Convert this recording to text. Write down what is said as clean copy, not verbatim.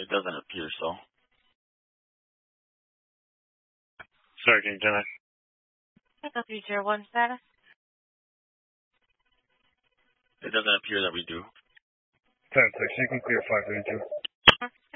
It doesn't appear so. Sorry, can you turn that? Echo 301 status. It doesn't appear that we do. 10-6, you can clear 532.